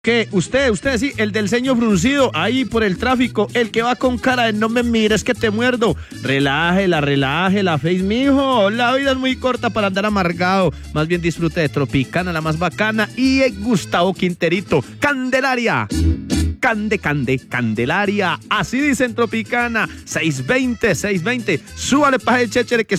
Que usted sí, el del ceño fruncido, ahí por el tráfico, el que va con cara de no me mires que te muerdo. Relájela, Face, mijo. La vida es muy corta para andar amargado. Más bien disfrute de Tropicana, la más bacana, y Gustavo Quinterito. Candelaria. Candelaria. Así dicen Tropicana. 620. Súbale pa' el chéchere que